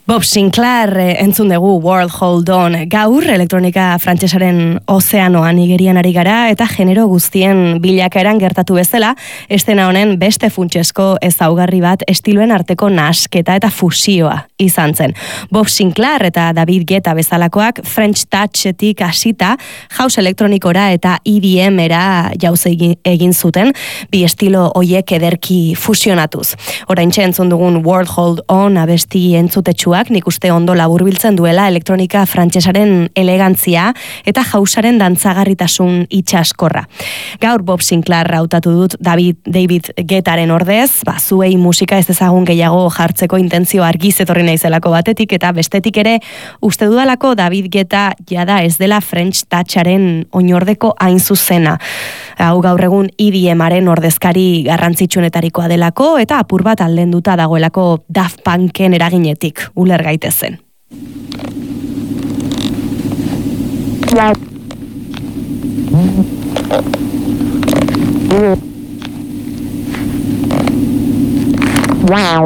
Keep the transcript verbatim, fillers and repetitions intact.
Bob Sinclair entzun dugu World Hold On. Gaur elektronika frantsesaren ozeanoan igerian ari gara eta genero guztien bilakaeran gertatu bezala, estena honen beste funtsesko ezaugarri bat estiloen arteko nahasketa eta fusioa izan zen. Bob Sinclair eta David Guetta bezalakoak French Touchetik hasita house elektronikora eta E D M-era jauze egin zuten, bi estilo hoiek ederki fusionatuz. Oraintxe entzun dugun World Hold On abesti entzutetsua nik uste ondo laburbiltzen duela elektronika frantsesaren elegantzia eta jausaren dantzagarritasun itsaskorra. Gaur Bob Sinclair hautatu dut David, David Guettaren ordez, ba, zuei musika ez ezagun gehiago jartzeko intentzio argiz etorri naizelako batetik eta bestetik ere uste dudalako David Guetta jada ez dela French Toucharen oinordeko hain zuzena. Hau gaur egun E D M-aren ordezkari garrantzitsuenetarikoa delako eta apur bat aldenduta dagoelako Daft Punken eraginetik uler gaitezen. Wow.